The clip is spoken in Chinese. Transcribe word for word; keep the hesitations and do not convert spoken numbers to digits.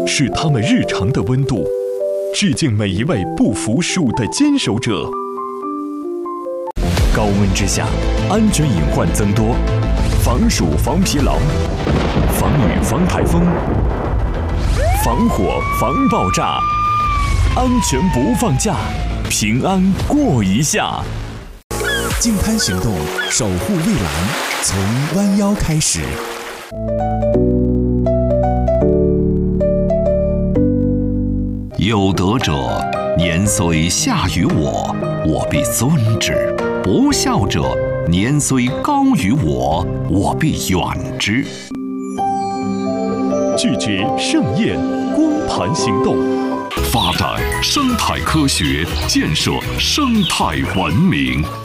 是他们日常的温度。致敬每一位不服输的坚守者。 高温之下，安全隐患增多，防暑防疲劳，防雨防台风，防火防爆炸，安全不放假，平安过一夏。 净滩行动，守护蔚蓝，从弯腰开始。 有德者，年虽下于我，我必尊之；不孝者，年虽高于我，我必远之。 拒绝盛宴，光盘行动， 发展生态科学，建设生态文明。